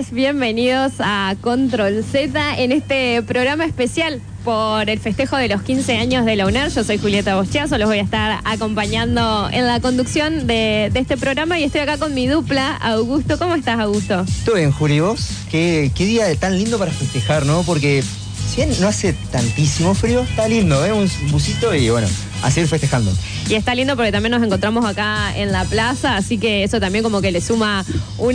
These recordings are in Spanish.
bienvenidos a Control Z en este programa especial por el festejo de los 15 años de la UNER. Yo soy Julieta Boschiazo, los voy a estar acompañando en la conducción de este programa y estoy acá con mi dupla, Augusto. ¿Cómo estás, Augusto? Todo bien, Juli, ¿vos? Qué día tan lindo para festejar, ¿no? Porque si bien no hace tantísimo frío, está lindo, ¿eh? Un busito y bueno, a seguir festejando. Y está lindo porque también nos encontramos acá en la plaza, así que eso también como que le suma un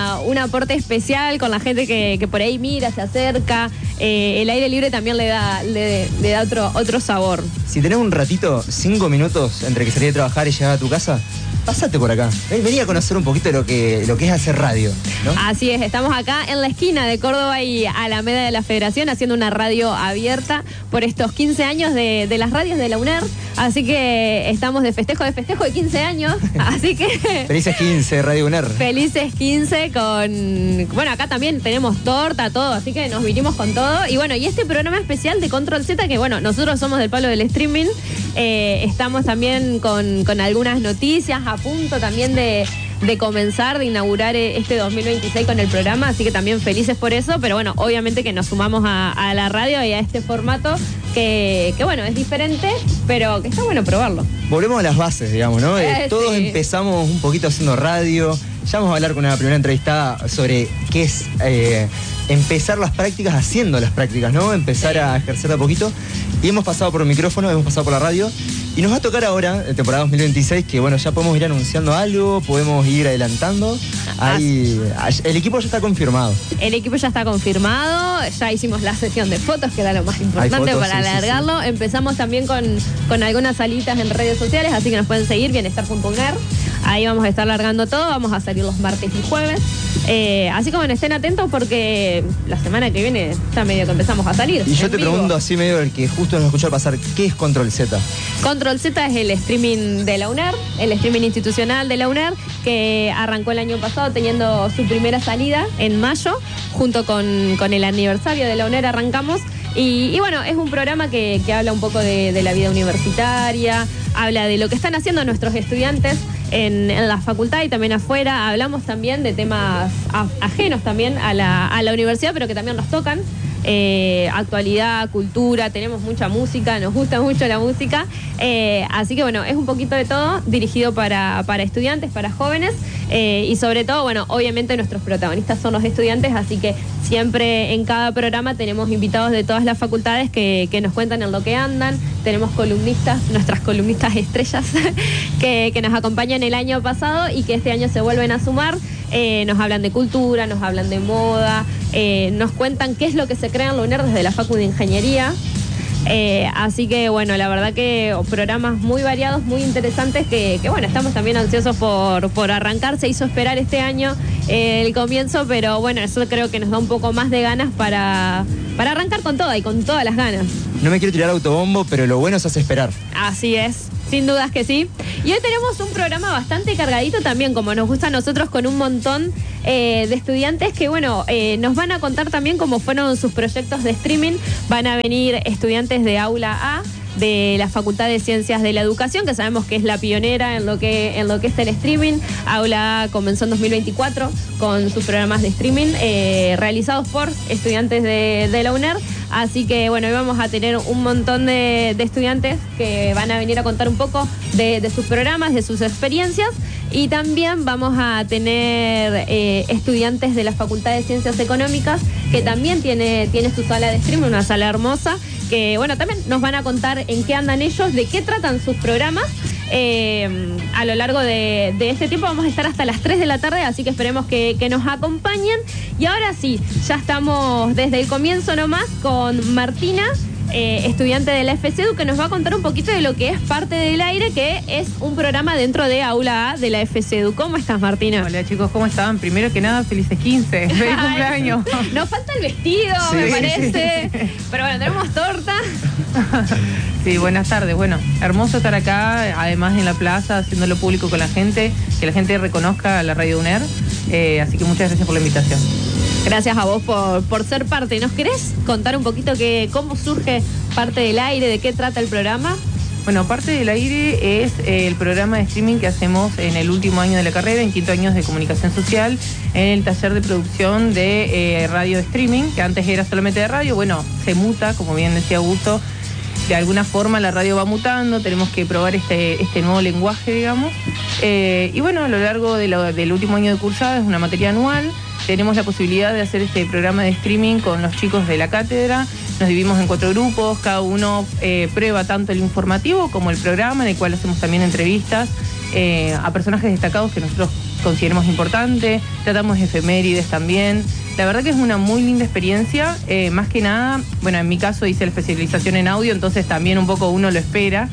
aporte especial con la gente que por ahí mira, se acerca. El aire libre también le da otro sabor. Si tenés un ratito, 5 minutos entre que salís de trabajar y llegar a tu casa, pásate por acá. Vení a conocer un poquito lo que es hacer radio, ¿no? Así es, estamos acá en la esquina de Córdoba y Alameda de la Federación haciendo una radio abierta por estos 15 años de las radios de la UNER. Así que estamos de festejo de 15 años. Así que felices 15, Radio UNER. Felices 15 con... Bueno, acá también tenemos torta, todo, así que nos vinimos con todo. Y bueno, y este programa especial de Control Z, que bueno, nosotros somos del palo del streaming. Estamos también con algunas noticias a punto también de comenzar, de inaugurar este 2026 con el programa, así que también felices por eso, pero bueno, obviamente que nos sumamos a la radio y a este formato que bueno, es diferente, pero que está bueno probarlo. Volvemos a las bases, digamos, ¿no? Todos sí. Empezamos un poquito haciendo radio. Ya vamos a hablar con una primera entrevistada sobre qué es empezar las prácticas haciendo las prácticas, ¿no? Empezar a ejercer de a poquito. Y hemos pasado por el micrófono, hemos pasado por la radio. Y nos va a tocar ahora, en temporada 2026, que bueno, ya podemos ir anunciando algo, podemos ir adelantando. El equipo ya está confirmado. El equipo ya está confirmado, ya hicimos la sesión de fotos, que era lo más importante fotos, para alargarlo. Sí. Empezamos también con algunas salitas en redes sociales, así que nos pueden seguir, bienestar.uner. Ahí vamos a estar largando todo, vamos a salir los martes y jueves. Así que bueno, estén atentos porque la semana que viene está medio que empezamos a salir. Y yo te pregunto así medio el que justo nos escuchó pasar, ¿qué es Control Z? Control Z es el streaming de la UNER, el streaming institucional de la UNER, que arrancó el año pasado teniendo su primera salida en mayo, junto con el aniversario de la UNER arrancamos. Y bueno, es un programa que habla un poco de la vida universitaria, habla de lo que están haciendo nuestros estudiantes en la facultad y también afuera. Hablamos también de temas ajenos también a la universidad, pero que también nos tocan. Actualidad, cultura, tenemos mucha música, nos gusta mucho la música, así que bueno, es un poquito de todo, dirigido para estudiantes, para jóvenes, y sobre todo, bueno, obviamente nuestros protagonistas son los estudiantes, así que siempre en cada programa tenemos invitados de todas las facultades que nos cuentan en lo que andan. Tenemos columnistas, nuestras columnistas estrellas que nos acompañan el año pasado y que este año se vuelven a sumar. Nos hablan de cultura, nos hablan de moda, nos cuentan qué es lo que se crea en la UNER desde la Facu de Ingeniería. Así que bueno, la verdad que programas muy variados, muy interesantes que bueno, estamos también ansiosos por arrancar. Se hizo esperar este año el comienzo, pero bueno, eso creo que nos da un poco más de ganas para arrancar con toda y con todas las ganas. No me quiero tirar autobombo, pero lo bueno se hace esperar. Así es. Sin dudas que sí. Y hoy tenemos un programa bastante cargadito también, como nos gusta a nosotros, con un montón de estudiantes que, bueno, nos van a contar también cómo fueron sus proyectos de streaming. Van a venir estudiantes de Aula A, de la Facultad de Ciencias de la Educación, que sabemos que es la pionera en lo que es el streaming. Aula A comenzó en 2024 con sus programas de streaming realizados por estudiantes de la UNER. Así que bueno, hoy vamos a tener un montón de estudiantes que van a venir a contar un poco de sus programas, de sus experiencias. Y también vamos a tener estudiantes de la Facultad de Ciencias Económicas, que también tiene su sala de streaming, una sala hermosa, que bueno, también nos van a contar en qué andan ellos, de qué tratan sus programas. A lo largo de este tiempo vamos a estar hasta las 3 de la tarde, así que esperemos que nos acompañen. Y ahora sí, ya estamos desde el comienzo nomás con Martina, estudiante de la FCEDU, que nos va a contar un poquito de lo que es Parte del Aire, que es un programa dentro de Aula A de la FCEDU. ¿Cómo estás, Martina? Hola, chicos, ¿cómo están? Primero que nada, felices 15, feliz cumpleaños. Nos falta el vestido, sí, me parece. Sí. Pero bueno, tenemos torta. Sí, buenas tardes. Bueno, hermoso estar acá, además en la plaza, haciéndolo público con la gente, que la gente reconozca la Radio UNER. Así que muchas gracias por la invitación. Gracias a vos por ser parte. ¿Nos querés contar un poquito cómo surge Parte del Aire, de qué trata el programa? Bueno, Parte del Aire es el programa de streaming que hacemos en el último año de la carrera, en quinto año de comunicación social, en el taller de producción de radio streaming, que antes era solamente de radio. Bueno, se muta, como bien decía Augusto, de alguna forma la radio va mutando, tenemos que probar este nuevo lenguaje, digamos. Y bueno, a lo largo del último año de cursada, es una materia anual, tenemos la posibilidad de hacer este programa de streaming con los chicos de la cátedra. Nos dividimos en 4 grupos, cada uno prueba tanto el informativo como el programa, en el cual hacemos también entrevistas a personajes destacados que nosotros consideremos importantes, tratamos efemérides también. La verdad que es una muy linda experiencia, más que nada, bueno, en mi caso hice la especialización en audio, entonces también un poco uno lo espera,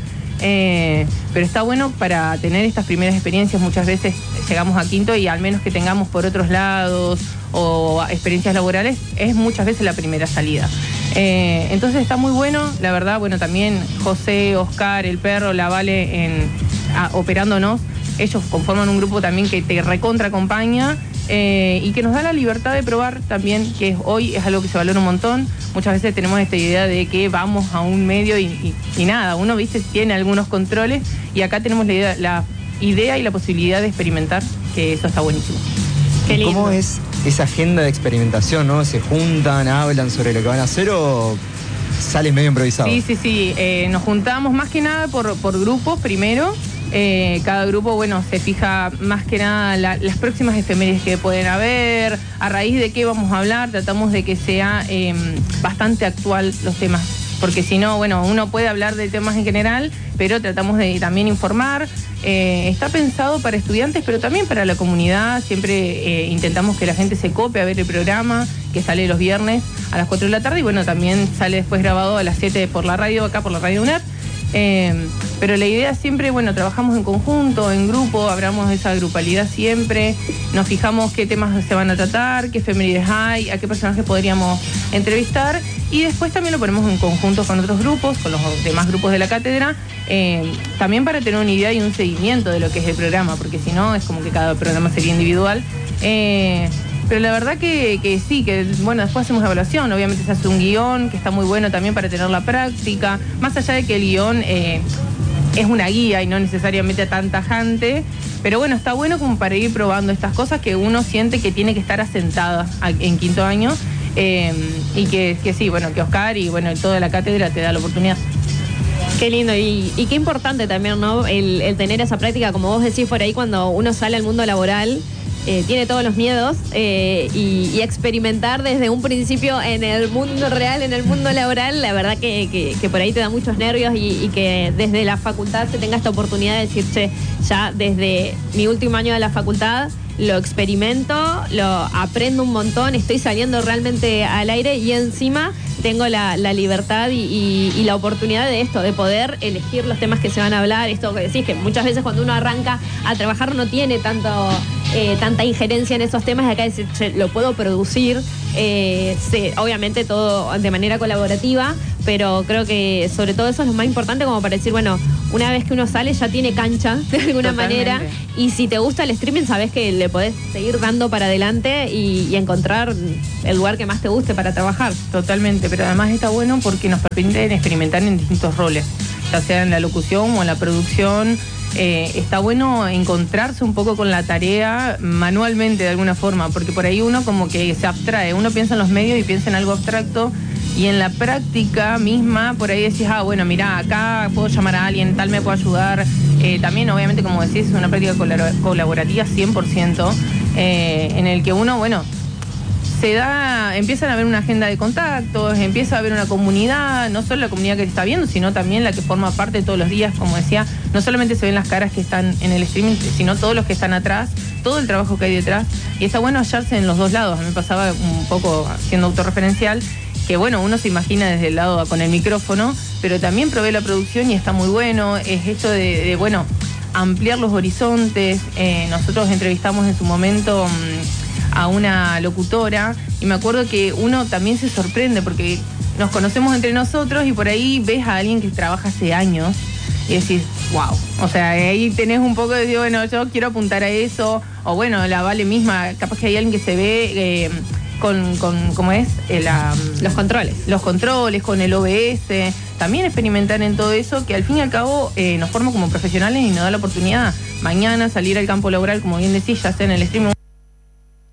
pero está bueno para tener estas primeras experiencias. Muchas veces llegamos a quinto y al menos que tengamos por otros lados o experiencias laborales, es muchas veces la primera salida. Entonces está muy bueno, la verdad. Bueno, también José, Oscar, el perro, la Vale operándonos, ellos conforman un grupo también que te recontra acompaña y que nos da la libertad de probar también, que hoy es algo que se valora un montón. Muchas veces tenemos esta idea de que vamos a un medio y nada, uno, viste, tiene algunos controles, y acá tenemos la idea y la posibilidad de experimentar, que eso está buenísimo. Qué lindo. ¿Cómo es esa agenda de experimentación, no? ¿Se juntan, hablan sobre lo que van a hacer o sale medio improvisado? Sí. Nos juntamos más que nada por grupos primero. Cada grupo, bueno, se fija más que nada las próximas efemérides que pueden haber, a raíz de qué vamos a hablar. Tratamos de que sea bastante actual los temas, porque si no, bueno, uno puede hablar de temas en general, pero tratamos de también informar. Está pensado para estudiantes, pero también para la comunidad. Siempre intentamos que la gente se cope a ver el programa, que sale los viernes a las 4 de la tarde, y bueno, también sale después grabado a las 7 por la radio, acá por la Radio UNER. Pero la idea siempre, bueno, trabajamos en conjunto, en grupo, hablamos de esa grupalidad siempre, nos fijamos qué temas se van a tratar, qué efemérides hay, a qué personajes podríamos entrevistar, y después también lo ponemos en conjunto con otros grupos, con los demás grupos de la cátedra, también para tener una idea y un seguimiento de lo que es el programa, porque si no es como que cada programa sería individual. Pero la verdad que sí, que bueno, después hacemos evaluación, obviamente se hace un guión que está muy bueno también para tener la práctica, más allá de que el guión es una guía y no necesariamente tan tajante, pero bueno, está bueno como para ir probando estas cosas que uno siente que tiene que estar asentada en quinto año, y que sí, bueno, que Oscar y bueno, toda la cátedra te da la oportunidad. Qué lindo y qué importante también, ¿no? El tener esa práctica, como vos decís por ahí, cuando uno sale al mundo laboral. Tiene todos los miedos y experimentar desde un principio en el mundo real, en el mundo laboral, la verdad que por ahí te da muchos nervios y que desde la facultad se tenga esta oportunidad de decir, che, ya desde mi último año de la facultad lo experimento, lo aprendo un montón, estoy saliendo realmente al aire y encima tengo la libertad y la oportunidad de esto, de poder elegir los temas que se van a hablar. Esto que decís, que muchas veces cuando uno arranca a trabajar no tiene tanta injerencia en esos temas, y acá decir, lo puedo producir, obviamente todo de manera colaborativa, pero creo que sobre todo eso es lo más importante, como para decir, bueno, una vez que uno sale ya tiene cancha de alguna manera, y si te gusta el streaming sabes que le podés seguir dando para adelante y encontrar el lugar que más te guste para trabajar. Totalmente, pero además está bueno porque nos permiten experimentar en distintos roles, ya sea en la locución o en la producción. Está bueno encontrarse un poco con la tarea manualmente de alguna forma, porque por ahí uno como que se abstrae, uno piensa en los medios y piensa en algo abstracto, y en la práctica misma por ahí decís, bueno, mirá, acá puedo llamar a alguien, tal me puede ayudar. También obviamente, como decís, es una práctica colaborativa 100%, en el que uno, bueno, empiezan a haber una agenda de contactos, empieza a haber una comunidad, no solo la comunidad que te está viendo, sino también la que forma parte todos los días, como decía, no solamente se ven las caras que están en el streaming, sino todos los que están atrás, todo el trabajo que hay detrás, y está bueno hallarse en los dos lados. A mí me pasaba un poco siendo autorreferencial, que bueno, uno se imagina desde el lado con el micrófono, pero también probé la producción y está muy bueno, es esto de bueno, ampliar los horizontes. Nosotros entrevistamos en su momento a una locutora, y me acuerdo que uno también se sorprende porque nos conocemos entre nosotros y por ahí ves a alguien que trabaja hace años y decís, wow, o sea, ahí tenés un poco de decir, bueno, yo quiero apuntar a eso, o bueno, la Vale misma, capaz que hay alguien que se ve ¿cómo es? Los controles. Los controles, con el OBS, también experimentar en todo eso, que al fin y al cabo nos forma como profesionales y nos da la oportunidad mañana salir al campo laboral, como bien decís, ya sea en el streaming